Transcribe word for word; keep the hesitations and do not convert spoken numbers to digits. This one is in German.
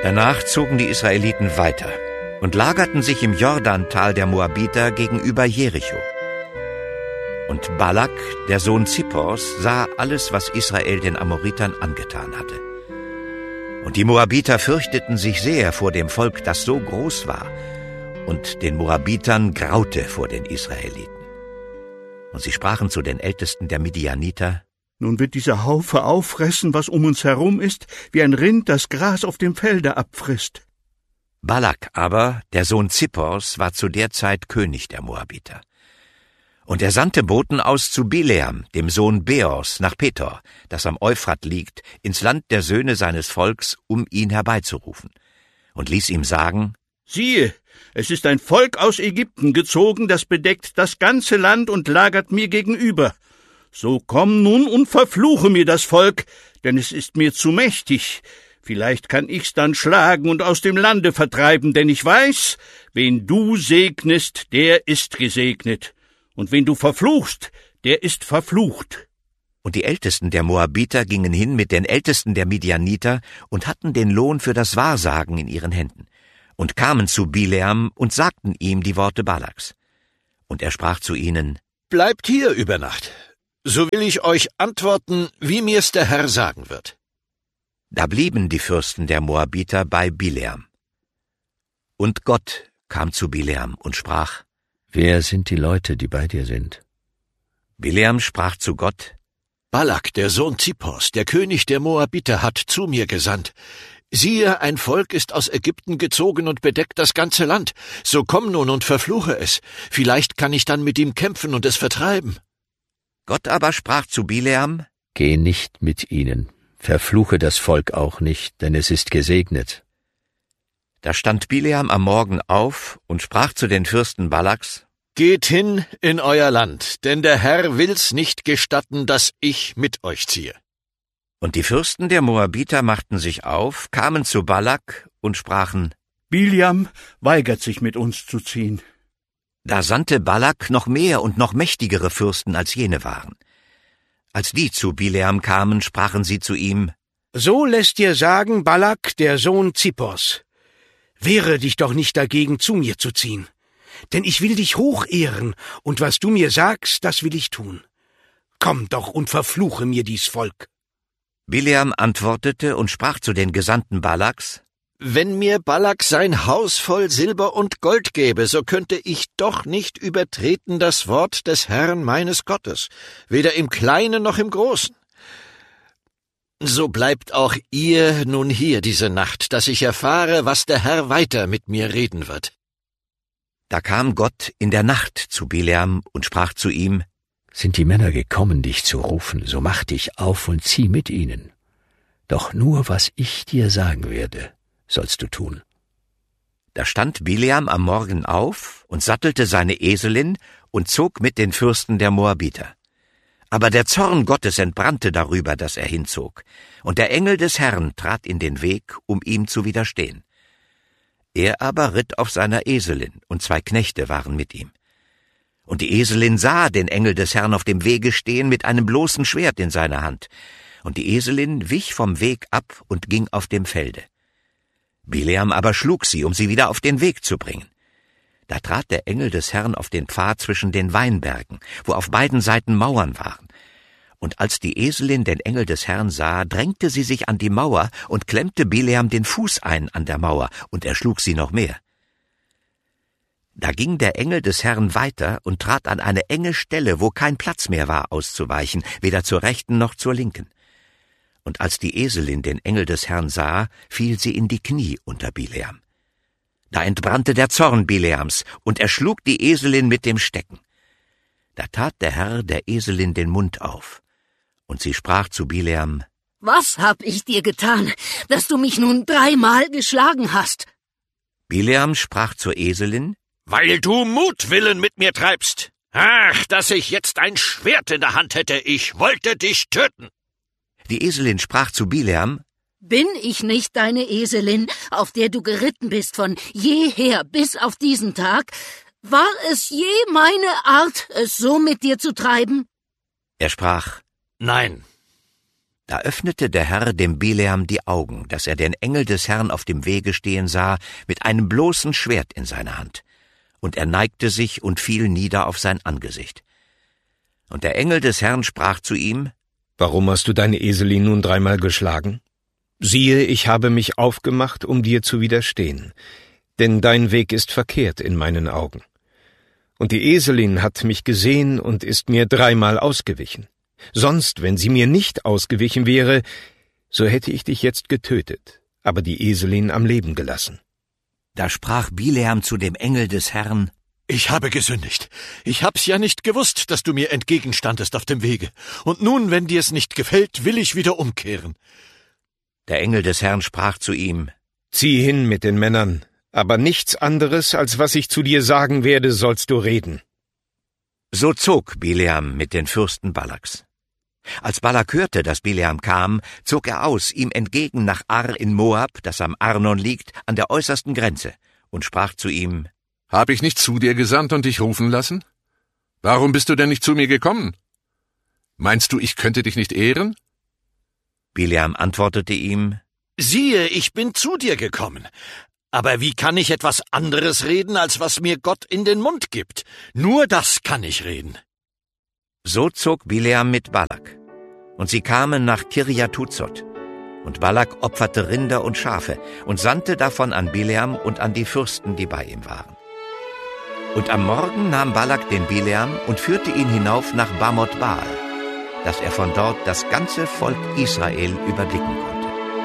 Danach zogen die Israeliten weiter und lagerten sich im Jordantal der Moabiter gegenüber Jericho. Und Balak, der Sohn Zippors, sah alles, was Israel den Amoritern angetan hatte. Und die Moabiter fürchteten sich sehr vor dem Volk, das so groß war, und den Moabitern graute vor den Israeliten. Und sie sprachen zu den Ältesten der Midianiter: Nun wird dieser Haufe auffressen, was um uns herum ist, wie ein Rind, das Gras auf dem Felde abfrisst. Balak aber, der Sohn Zippors, war zu der Zeit König der Moabiter. Und er sandte Boten aus zu Bileam, dem Sohn Beors, nach Petor, das am Euphrat liegt, ins Land der Söhne seines Volks, um ihn herbeizurufen, und ließ ihm sagen: Siehe, es ist ein Volk aus Ägypten gezogen, das bedeckt das ganze Land und lagert mir gegenüber. So komm nun und verfluche mir das Volk, denn es ist mir zu mächtig. Vielleicht kann ich's dann schlagen und aus dem Lande vertreiben, denn ich weiß, wen du segnest, der ist gesegnet. Und wen du verfluchst, der ist verflucht. Und die Ältesten der Moabiter gingen hin mit den Ältesten der Midianiter und hatten den Lohn für das Wahrsagen in ihren Händen und kamen zu Bileam und sagten ihm die Worte Balaks. Und er sprach zu ihnen: Bleibt hier über Nacht, so will ich euch antworten, wie mir's der Herr sagen wird. Da blieben die Fürsten der Moabiter bei Bileam. Und Gott kam zu Bileam und sprach: Wer sind die Leute, die bei dir sind? Bileam sprach zu Gott: Balak, der Sohn Zippors, der König der Moabiter, hat zu mir gesandt. Siehe, ein Volk ist aus Ägypten gezogen und bedeckt das ganze Land. So komm nun und verfluche es. Vielleicht kann ich dann mit ihm kämpfen und es vertreiben. Gott aber sprach zu Bileam: Geh nicht mit ihnen, verfluche das Volk auch nicht, denn es ist gesegnet. Da stand Bileam am Morgen auf und sprach zu den Fürsten Balaks: Geht hin in euer Land, denn der Herr will's nicht gestatten, dass ich mit euch ziehe. Und die Fürsten der Moabiter machten sich auf, kamen zu Balak und sprachen: Bileam weigert sich, mit uns zu ziehen. Da sandte Balak noch mehr und noch mächtigere Fürsten, als jene waren. Als die zu Bileam kamen, sprachen sie zu ihm: So lässt dir sagen, Balak, der Sohn Zippors: Wehre dich doch nicht dagegen, zu mir zu ziehen. Denn ich will dich hochehren, und was du mir sagst, das will ich tun. Komm doch und verfluche mir dies Volk. Bileam antwortete und sprach zu den Gesandten Balaks: Wenn mir Balak sein Haus voll Silber und Gold gäbe, so könnte ich doch nicht übertreten das Wort des Herrn meines Gottes, weder im Kleinen noch im Großen. So bleibt auch ihr nun hier diese Nacht, dass ich erfahre, was der Herr weiter mit mir reden wird. Da kam Gott in der Nacht zu Bileam und sprach zu ihm: Sind die Männer gekommen, dich zu rufen, so mach dich auf und zieh mit ihnen. Doch nur, was ich dir sagen werde, sollst du tun. Da stand Bileam am Morgen auf und sattelte seine Eselin und zog mit den Fürsten der Moabiter. Aber der Zorn Gottes entbrannte darüber, dass er hinzog, und der Engel des Herrn trat in den Weg, um ihm zu widerstehen. Er aber ritt auf seiner Eselin, und zwei Knechte waren mit ihm. Und die Eselin sah den Engel des Herrn auf dem Wege stehen mit einem bloßen Schwert in seiner Hand, und die Eselin wich vom Weg ab und ging auf dem Felde. Bileam aber schlug sie, um sie wieder auf den Weg zu bringen. Da trat der Engel des Herrn auf den Pfad zwischen den Weinbergen, wo auf beiden Seiten Mauern waren. Und als die Eselin den Engel des Herrn sah, drängte sie sich an die Mauer und klemmte Bileam den Fuß ein an der Mauer, und er schlug sie noch mehr. Da ging der Engel des Herrn weiter und trat an eine enge Stelle, wo kein Platz mehr war, auszuweichen, weder zur rechten noch zur linken. Und als die Eselin den Engel des Herrn sah, fiel sie in die Knie unter Bileam. Da entbrannte der Zorn Bileams, und er schlug die Eselin mit dem Stecken. Da tat der Herr der Eselin den Mund auf, und sie sprach zu Bileam: Was hab ich dir getan, dass du mich nun dreimal geschlagen hast? Bileam sprach zur Eselin: Weil du Mutwillen mit mir treibst. Ach, dass ich jetzt ein Schwert in der Hand hätte, ich wollte dich töten. Die Eselin sprach zu Bileam: Bin ich nicht deine Eselin, auf der du geritten bist von jeher bis auf diesen Tag? War es je meine Art, es so mit dir zu treiben? Er sprach: Nein, Da öffnete der Herr dem Bileam die Augen, dass er den Engel des Herrn auf dem Wege stehen sah, mit einem bloßen Schwert in seiner Hand. Und er neigte sich und fiel nieder auf sein Angesicht. Und der Engel des Herrn sprach zu ihm: »Warum hast du deine Eselin nun dreimal geschlagen? Siehe, ich habe mich aufgemacht, um dir zu widerstehen, denn dein Weg ist verkehrt in meinen Augen. Und die Eselin hat mich gesehen und ist mir dreimal ausgewichen. Sonst, wenn sie mir nicht ausgewichen wäre, so hätte ich dich jetzt getötet, aber die Eselin am Leben gelassen.« Da sprach Bileam zu dem Engel des Herrn: »Ich habe gesündigt. Ich hab's ja nicht gewusst, dass du mir entgegenstandest auf dem Wege. Und nun, wenn dir's nicht gefällt, will ich wieder umkehren.« Der Engel des Herrn sprach zu ihm: »Zieh hin mit den Männern, aber nichts anderes, als was ich zu dir sagen werde, sollst du reden.« So zog Bileam mit den Fürsten Balaks. Als Balak hörte, dass Bileam kam, zog er aus, ihm entgegen nach Ar in Moab, das am Arnon liegt, an der äußersten Grenze, und sprach zu ihm: »Hab ich nicht zu dir gesandt und dich rufen lassen? Warum bist du denn nicht zu mir gekommen? Meinst du, ich könnte dich nicht ehren?« Bileam antwortete ihm: »Siehe, ich bin zu dir gekommen. Aber wie kann ich etwas anderes reden, als was mir Gott in den Mund gibt? Nur das kann ich reden.« So zog Bileam mit Balak. Und sie kamen nach Kirjatuzot. Und Balak opferte Rinder und Schafe und sandte davon an Bileam und an die Fürsten, die bei ihm waren. Und am Morgen nahm Balak den Bileam und führte ihn hinauf nach Bamot Baal, dass er von dort das ganze Volk Israel überblicken konnte.